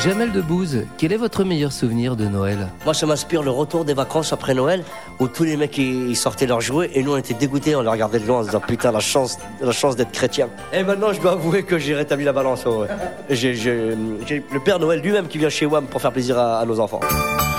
Jamel Debbouze, quel est votre meilleur souvenir de Noël? Moi, ça m'inspire le retour des vacances après Noël, où tous les mecs ils sortaient leurs jouets et nous on était dégoûtés, on les regardait de loin en se disant putain la chance d'être chrétien. Et maintenant je dois avouer que j'ai rétabli la balance. J'ai le Père Noël lui-même qui vient chez WAM pour faire plaisir à nos enfants.